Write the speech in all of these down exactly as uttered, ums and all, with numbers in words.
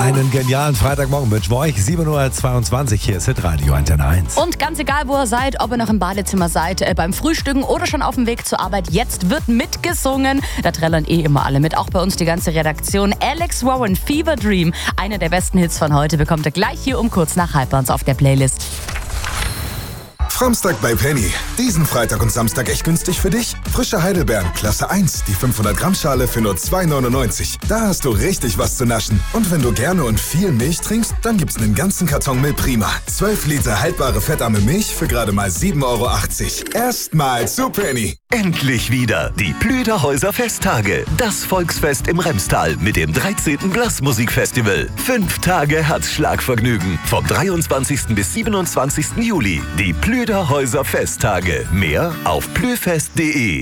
Einen genialen Freitagmorgen wünschen wir euch. sieben Uhr zweiundzwanzig, hier ist Hitradio Antenne eins. Und ganz egal, wo ihr seid, ob ihr noch im Badezimmer seid, äh, beim Frühstücken oder schon auf dem Weg zur Arbeit, jetzt wird mitgesungen. Da trällern eh immer alle mit, auch bei uns die ganze Redaktion. Alex Warren, Fever Dream, einer der besten Hits von heute, bekommt ihr gleich hier um kurz nach halb bei uns auf der Playlist. Framstag bei Penny. Diesen Freitag und Samstag echt günstig für dich. Frische Heidelbeeren, Klasse eins, die fünfhundert Gramm Schale für nur zwei neunundneunzig. Da hast du richtig was zu naschen. Und wenn du gerne und viel Milch trinkst, dann gibt's einen ganzen Karton Milch Prima. zwölf Liter haltbare fettarme Milch für gerade mal sieben Euro achtzig. Erstmal zu Penny. Endlich wieder die Plüderhäuser Festtage. Das Volksfest im Remstal mit dem dreizehnten Blasmusikfestival. Fünf Tage Herzschlagvergnügen. Vom dreiundzwanzigsten bis siebenundzwanzigsten Juli. Die Plüderhäuser Festtage. Mehr auf plüfest punkt de.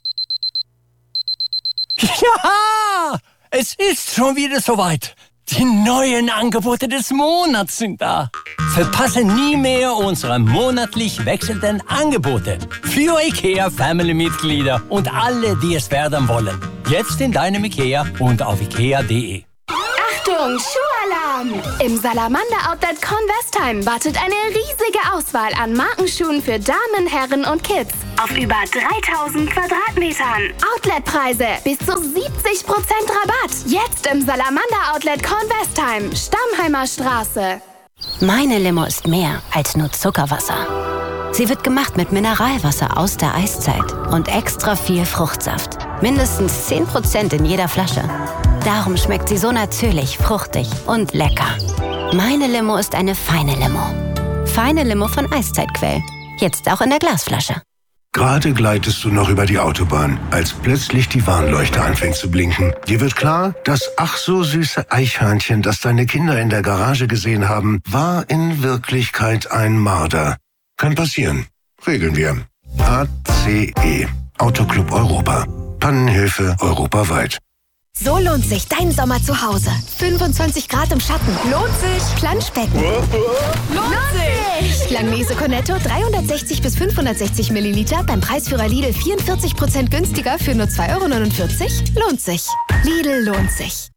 Ja, es ist schon wieder soweit. Die neuen Angebote des Monats sind da. Verpasse nie mehr unsere monatlich wechselnden Angebote. Für IKEA Family-Mitglieder und alle, die es werden wollen. Jetzt in deinem IKEA und auf ikea punkt de. Achtung, Schuhalarm! Im Salamander Outlet Convestheim wartet eine riesige Auswahl an Markenschuhen für Damen, Herren und Kids. Auf über dreitausend Quadratmetern. Outletpreise bis zu siebzig Prozent Rabatt. Jetzt im Salamander Outlet Convestheim, Stammheimer Straße. Meine Limo ist mehr als nur Zuckerwasser. Sie wird gemacht mit Mineralwasser aus der Eiszeit und extra viel Fruchtsaft. Mindestens zehn Prozent in jeder Flasche. Darum schmeckt sie so natürlich, fruchtig und lecker. Meine Limo ist eine feine Limo. Feine Limo von Eiszeitquell. Jetzt auch in der Glasflasche. Gerade gleitest du noch über die Autobahn, als plötzlich die Warnleuchte anfängt zu blinken. Dir wird klar, das ach so süße Eichhörnchen, das deine Kinder in der Garage gesehen haben, war in Wirklichkeit ein Marder. Kann passieren. Regeln wir. A C E. Autoclub Europa. Pannenhilfe europaweit. So lohnt sich dein Sommer zu Hause. fünfundzwanzig Grad im Schatten. Lohnt sich. Planschbecken. Lohnt sich. Langnese Cornetto dreihundertsechzig bis fünfhundertsechzig Milliliter beim Preisführer Lidl vierundvierzig Prozent günstiger für nur zwei Euro neunundvierzig. Lohnt sich. Lidl lohnt sich.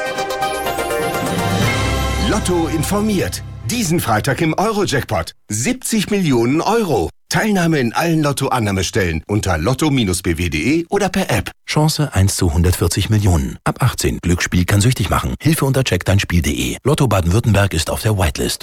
Lotto informiert. Diesen Freitag im Euro-Jackpot. siebzig Millionen Euro. Teilnahme in allen Lotto-Annahmestellen unter lotto Bindestrich b w punkt de oder per App. Chance eins zu hundertvierzig Millionen. Ab achtzehn. Glücksspiel kann süchtig machen. Hilfe unter check dein Spiel punkt de. Lotto Baden-Württemberg ist auf der Whitelist.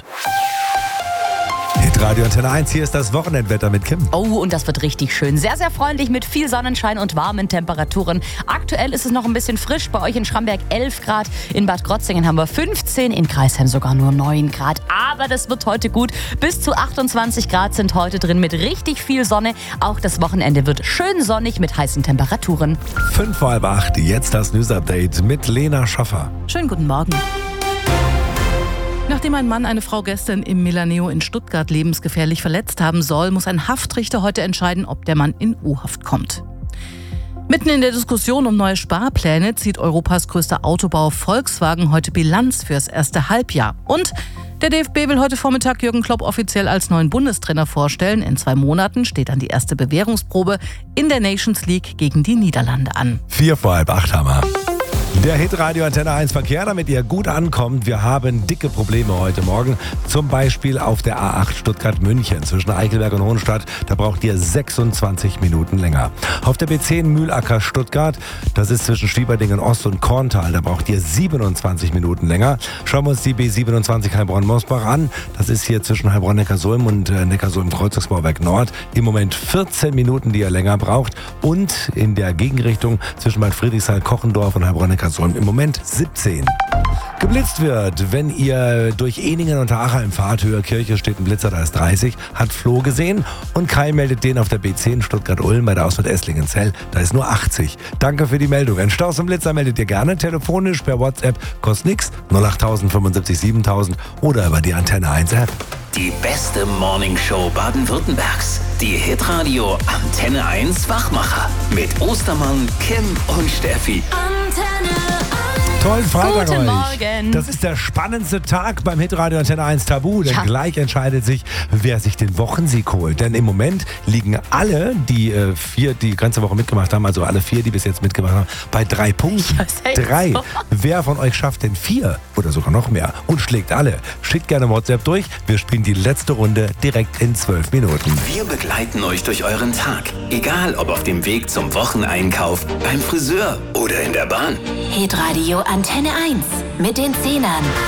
Hitradio Antenne eins, hier ist das Wochenendwetter mit Kim. Oh, und das wird richtig schön. Sehr, sehr freundlich mit viel Sonnenschein und warmen Temperaturen. Aktuell ist es noch ein bisschen frisch. Bei euch in Schramberg elf Grad. In Bad Krotzingen haben wir fünfzehn. In Kreisheim sogar nur neun Grad. Aber das wird heute gut. Bis zu achtundzwanzig Grad sind heute drin mit richtig viel Sonne. Auch das Wochenende wird schön sonnig mit heißen Temperaturen. Fünf vor halb acht, jetzt das News-Update mit Lena Schaffer. Schönen guten Morgen. Nachdem ein Mann eine Frau gestern im Milaneo in Stuttgart lebensgefährlich verletzt haben soll, muss ein Haftrichter heute entscheiden, ob der Mann in U-Haft kommt. Mitten in der Diskussion um neue Sparpläne zieht Europas größter Autobauer Volkswagen heute Bilanz fürs erste Halbjahr. Und der D F B will heute Vormittag Jürgen Klopp offiziell als neuen Bundestrainer vorstellen. In zwei Monaten steht dann die erste Bewährungsprobe in der Nations League gegen die Niederlande an. Vier vor halb acht haben wir. Der Hitradio Antenne eins Verkehr, damit ihr gut ankommt. Wir haben dicke Probleme heute Morgen. Zum Beispiel auf der A acht Stuttgart-München zwischen Eichelberg und Hohenstadt. Da braucht ihr sechsundzwanzig Minuten länger. Auf der B zehn Mühlacker Stuttgart, das ist zwischen Schwieberdingen Ost und Korntal. Da braucht ihr siebenundzwanzig Minuten länger. Schauen wir uns die B siebenundzwanzig Heilbronn-Mosbach an. Das ist hier zwischen Heilbronn-Neckarsulm und äh, Neckarsulm-Kreuzungsbauwerk Nord. Im Moment vierzehn Minuten, die ihr länger braucht. Und in der Gegenrichtung zwischen Bad Friedrichshain-Kochendorf und Heilbronn-Neckarsulm im Moment siebzehn. Geblitzt wird, wenn ihr durch Ehningen und Achheim fahrt, Höher Kirche steht ein Blitzer, da ist dreißig, hat Flo gesehen und Kai meldet den auf der B zehn Stuttgart-Ulm bei der Ausfahrt Esslingen-Zell, da ist nur achtzig. Danke für die Meldung. Ein Stau zum Blitzer meldet ihr gerne telefonisch per WhatsApp, kostet nix, null acht null null fünfundsiebzig siebentausend oder über die Antenne eins App. Die beste Morningshow Baden-Württembergs. Die Hitradio Antenne eins Wachmacher. Mit Ostermann, Kim und Steffi. Antenne eins. Tollen Freitag Guten euch. Morgen. Das ist der spannendste Tag beim Hitradio Antenne eins Tabu, denn Ja. gleich entscheidet sich, wer sich den Wochensieg holt. Denn im Moment liegen alle, die äh, vier, die ganze Woche mitgemacht haben, also alle vier, die bis jetzt mitgemacht haben, bei drei Punkten. Ja, ist echt drei. so. Wer von euch schafft denn vier? oder sogar noch mehr und schlägt alle. Schickt gerne WhatsApp durch. Wir spielen die letzte Runde direkt in zwölf Minuten. Wir begleiten euch durch euren Tag. Egal ob auf dem Weg zum Wocheneinkauf, beim Friseur oder in der Bahn. Hitradio Antenne eins mit den Zehnern.